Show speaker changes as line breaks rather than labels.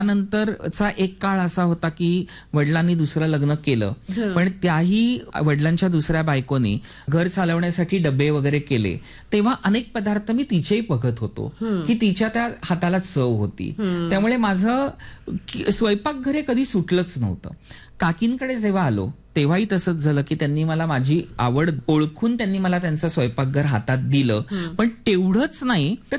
नंतरचा एक काळ असा होता की वडिलांनी दुसरं लग्न केलं, पण त्याही वडिलांच्या दुसऱ्या बायकोनी घर चालवण्यासाठी डबे वगैरे केले, तेव्हा अनेक पदार्थ मी तिचेही बघत होतो की तिच्या त्या हाताला चव होती. त्यामुळे माझं स्वयंपाकघर कधी सुटलंच नव्हतं. काकींकडे जेव्हा आलो तेव्हाही तसंच झालं की त्यांनी मला माझी आवड ओळखून त्यांनी मला त्यांचं स्वयंपाकघर हातात दिलं, पण तेवढंच नाही तर